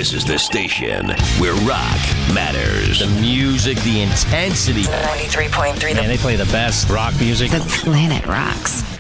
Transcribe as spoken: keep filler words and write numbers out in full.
This is the station where rock matters. The music, the intensity. ninety-three point three. Man, they play the best rock music. The planet rocks.